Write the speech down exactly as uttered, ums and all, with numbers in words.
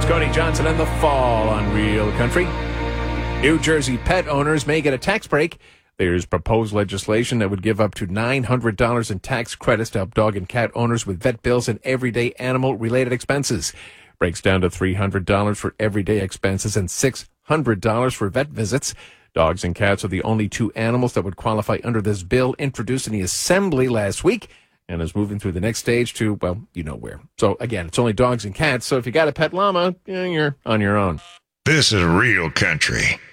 Cody Johnson and the Fall on Real Country. New Jersey pet owners may get a tax break. There's proposed legislation that would give up to nine hundred dollars in tax credits to help dog and cat owners with vet bills and everyday animal-related expenses. Breaks down to three hundred dollars for everyday expenses and six hundred dollars for vet visits. Dogs and cats are the only two animals that would qualify under this bill, introduced in the Assembly last week, and is moving through the next stage to, well, you know where. So, again, it's only dogs and cats, so if you got a pet llama, eh, you're on your own. This is Real Country.